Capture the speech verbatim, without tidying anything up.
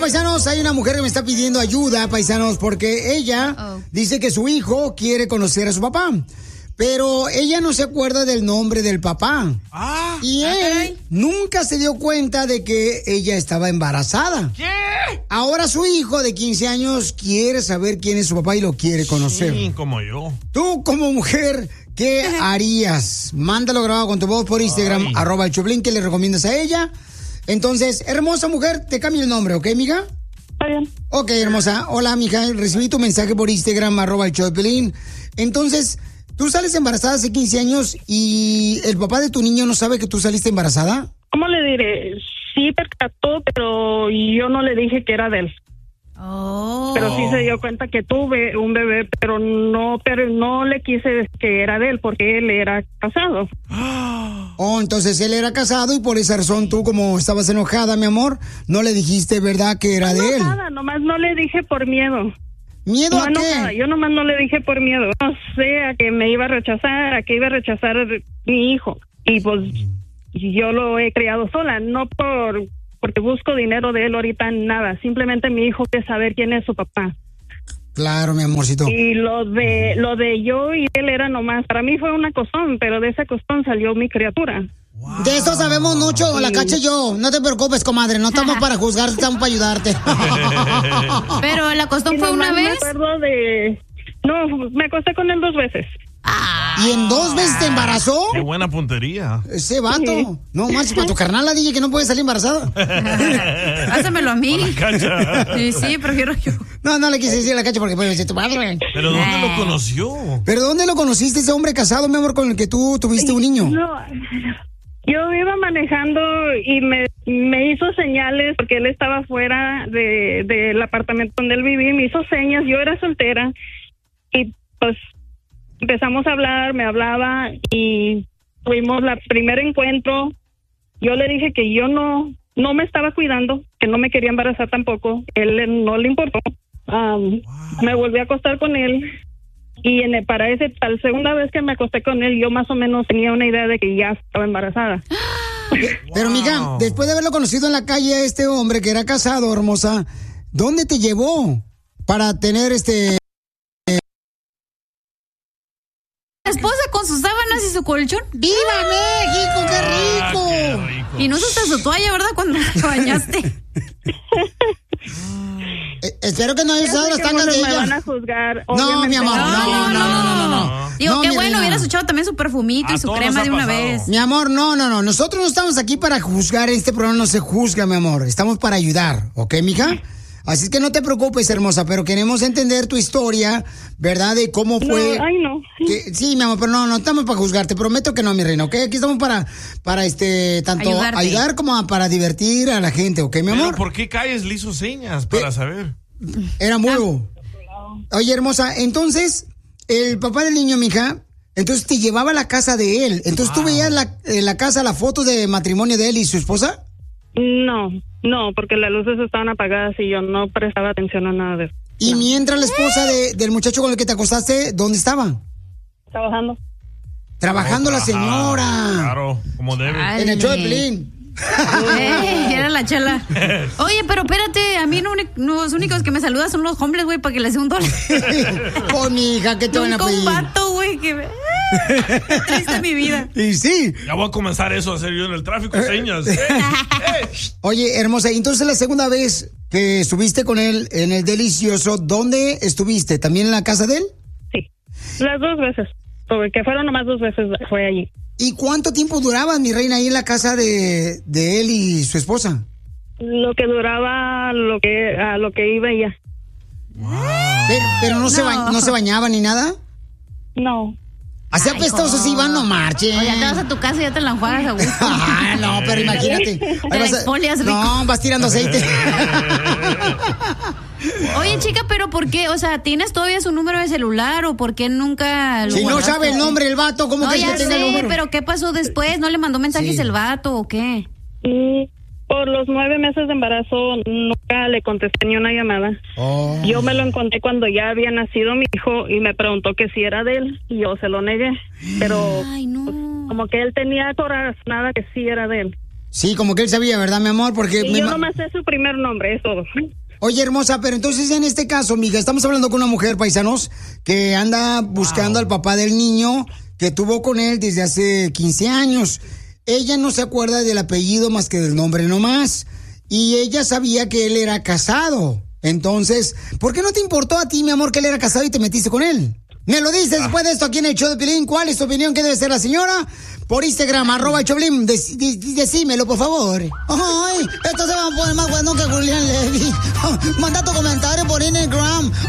paisanos, hay una mujer que me está pidiendo ayuda, paisanos, porque ella oh. dice que su hijo quiere conocer a su papá. Pero ella no se acuerda del nombre del papá. Ah, y él okay. nunca se dio cuenta de que ella estaba embarazada. ¿Qué? Ahora su hijo de quince años quiere saber quién es su papá y lo quiere conocer. Sí, como yo. Tú, como mujer, ¿qué harías? Mándalo grabado con tu voz por Instagram, Ay. arroba el Choplin, ¿qué le recomiendas a ella? Entonces, hermosa mujer, te cambio el nombre, ¿ok, mija? Está bien. Ok, hermosa. Hola, mija, recibí tu mensaje por Instagram, arroba el Choplin. Entonces... ¿tú sales embarazada hace quince años y el papá de tu niño no sabe que tú saliste embarazada? ¿Cómo le diré? Sí percató, pero yo no le dije que era de él. Oh. Pero sí se dio cuenta que tuve un bebé, pero no, pero no le quise decir que era de él porque él era casado. Oh, entonces él era casado y por esa razón tú, como estabas enojada, mi amor, no le dijiste, ¿verdad, que era no, de él? Nada, nomás no le dije por miedo. ¿Miedo no, a qué? No, yo nomás no le dije por miedo. No sé, a que me iba a rechazar, a que iba a rechazar mi hijo. Y pues yo lo he criado sola, no por porque busco dinero de él ahorita, nada. Simplemente mi hijo quiere saber quién es su papá. Claro, mi amorcito. Y lo de lo de yo y él era nomás, para mí fue una costón, pero de esa costón salió mi criatura. Wow. De eso sabemos mucho, sí. La Cacha y yo. No te preocupes, comadre, no estamos para juzgarte, estamos para ayudarte. Pero la costón fue una vez. Me acuerdo de... No, me acosté con él dos veces. Ah. ¿Y en dos veces te embarazó? Qué buena puntería. Ese vato. Sí. No, más para tu carnal la dije que no puede salir embarazada. Pásamelo a mí. Sí, sí, prefiero yo. No, no le quise decir a la Cacha porque puede decir tu madre. ¿Pero dónde lo conoció? ¿Pero dónde lo conociste, ese hombre casado, mi amor, con el que tú tuviste un niño? No, yo iba manejando y me, me hizo señales porque él estaba fuera de, del apartamento donde él vivía, me hizo señas, yo era soltera y pues empezamos a hablar, me hablaba y tuvimos el primer encuentro. Yo le dije que yo no no me estaba cuidando, que no me quería embarazar tampoco, él no le importó. Um, wow. Me volví a acostar con él. Y en el, para ese, para la segunda vez que me acosté con él, yo más o menos tenía una idea de que ya estaba embarazada. Pero, wow. Mija, después de haberlo conocido en la calle a este hombre que era casado, hermosa, ¿dónde te llevó para tener este... La esposa con sus sábanas y su colchón? ¡Viva México, qué rico! Ah, qué rico. Y no usaste su toalla, ¿verdad? Cuando te bañaste. Eh, espero que no hayas usado las tangas de ella. Me van a juzgar. No, mi amor, no, no, no, no, no, no. Digo, no, qué bueno, hubieras reina. echado también su perfumito a y su crema de una pasado. vez. Mi amor, no, no, no. Nosotros no estamos aquí para juzgar. Este programa no se juzga, mi amor. Estamos para ayudar, ¿ok, mija? Así es que no te preocupes, hermosa, pero queremos entender tu historia, ¿verdad? De cómo fue. No, ay, no. Que, sí, mi amor, pero no, no estamos para juzgar. Te prometo que no, mi reina, ¿ok? Aquí estamos para, para este, tanto Ayudarte. ayudar como para divertir a la gente, ¿ok, mi amor? ¿Pero por qué calles le hizo señas para ¿Qué? saber? Era mudo. Oye, hermosa, entonces, el papá del niño, mija, entonces te llevaba a la casa de él. Entonces, wow. ¿tú veías la, en la casa la foto de matrimonio de él y su esposa? No, no, porque las luces estaban apagadas y yo no prestaba atención a nada de eso. Y no. mientras la esposa de, del muchacho con el que te acostaste, ¿dónde estaba? Trabajando. Trabajando la señora. Claro, como debe. Ay, en el show de Pelín. Ey, era la chela. Oye, pero espérate, a mí no, los únicos que me saludan son los hombres, güey, para que les dé un dólar. Con mi hija, ¿qué te van a pedir? Un vato, güey, que me... Triste mi vida. Y sí. Ya voy a comenzar eso a hacer yo en el tráfico, señas. ¡Eh! ¡Eh! Oye, hermosa, entonces la segunda vez que estuviste con él en el delicioso, ¿dónde estuviste? ¿También en la casa de él? Sí, las dos veces, porque fueron nomás dos veces, fue allí. ¿Y cuánto tiempo duraban, mi reina, ahí en la casa de, de él y su esposa? Lo que duraba, lo que a lo que iba ella. Wow. Pero, pero no, no. Se ba- no se bañaba ni nada. No. Así apestosos iban, no marchen. Oye, te vas a tu casa y ya te la enjuagas a gusto. Ah, no, pero imagínate. Te la exfolias rico. No, vas tirando aceite. Wow. Oye, chica, pero ¿por qué? O sea, ¿tienes todavía su número de celular o por qué nunca lo Si guardaste? No sabe el nombre del vato, ¿cómo no, crees ya que tenga sé, el número? pero ¿qué pasó después? ¿No le mandó mensajes Sí. el vato o qué? Mm, por los nueve meses de embarazo nunca le contesté ni una llamada. Oh. Yo me lo encontré cuando ya había nacido mi hijo y me preguntó que si era de él y yo se lo negué. Pero Ay, no. pues, como que él tenía corazonada que sí era de él. Sí, como que él sabía, ¿verdad, mi amor? Porque Y me yo ma- nomás sé su primer nombre, es todo. Oye, hermosa, pero entonces en este caso, mija, estamos hablando con una mujer, paisanos, que anda buscando al papá del niño que tuvo con él desde hace quince años. Ella no se acuerda del apellido más que del nombre nomás. Y ella sabía que él era casado. Entonces, ¿por qué no te importó a ti, mi amor, que él era casado y te metiste con él? Me lo dices después de esto aquí en el show de Piolín. ¿Cuál es tu opinión? ¿Qué debe ser la señora? Por Instagram, arroba el Choplin. Dec- de- decímelo, por favor. Ay, esto se va a poner más bueno que Julián Levy. Manda tu comentario por Instagram.